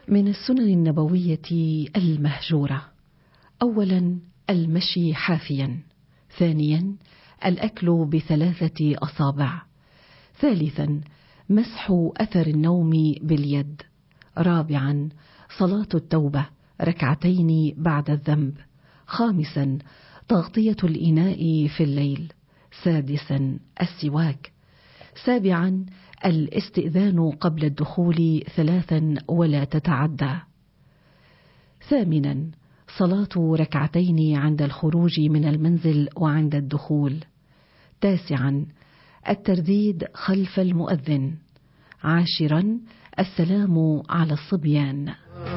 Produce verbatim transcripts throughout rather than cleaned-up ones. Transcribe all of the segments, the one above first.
من السنن النبوية المهجورة: أولا المشي حافيا، ثانيا الأكل بثلاثة أصابع، ثالثا مسح أثر النوم باليد، رابعا صلاة التوبة ركعتين بعد الذنب، خامسا تغطية الإناء في الليل، سادسا السواك، سابعا الاستئذان قبل الدخول ثلاثا ولا تتعدى، ثامنا صلاة ركعتين عند الخروج من المنزل وعند الدخول، تاسعا الترديد خلف المؤذن، عاشرا السلام على الصبيان.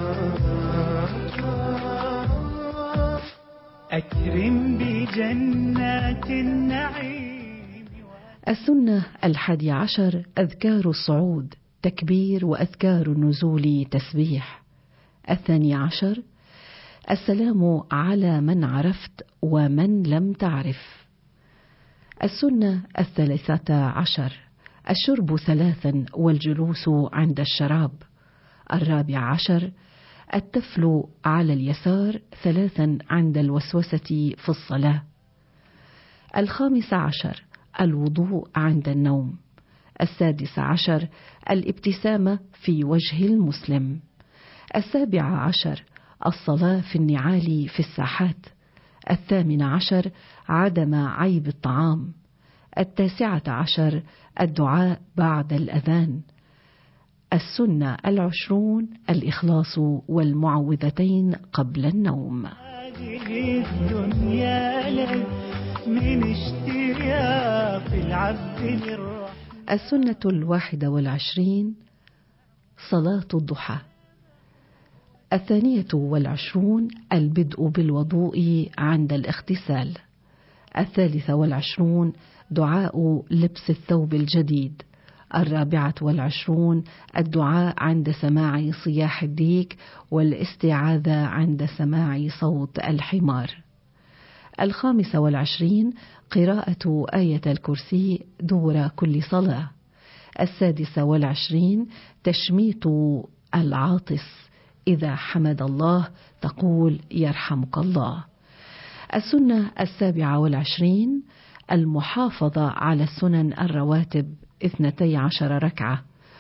أكرم بجنات النعيم. السنة الحادي عشر أذكار الصعود تكبير، وأذكار النزول تسبيح. الثاني عشر السلام على من عرفت ومن لم تعرف. السنة الثالثة عشر الشرب ثلاثا والجلوس عند الشراب. الرابع عشر التفل على اليسار ثلاثا عند الوسوسة في الصلاة. الخامس عشر الوضوء عند النوم. السادس عشر الابتسامة في وجه المسلم. السابع عشر الصلاة في النعال في الساحات. الثامن عشر عدم عيب الطعام. التاسعة عشر الدعاء بعد الأذان. السنة العشرون الإخلاص والمعوذتين قبل النوم. هذه الدنيا لك من اشتياق العبد للرحمن. السنة الواحدة والعشرين صلاة الضحى. الثانية والعشرون البدء بالوضوء عند الاغتسال. الثالثة والعشرون دعاء لبس الثوب الجديد. الرابعة والعشرون الدعاء عند سماع صياح الديك، والاستعاذة عند سماع صوت الحمار. الخامسة والعشرين قراءة آية الكرسي دور كل صلاة. السادسة والعشرين تشميت العاطس، إذا حمد الله تقول يرحمك الله. السنة السابعة والعشرين المحافظة على السنن الرواتب اثنتي عشر ركعة.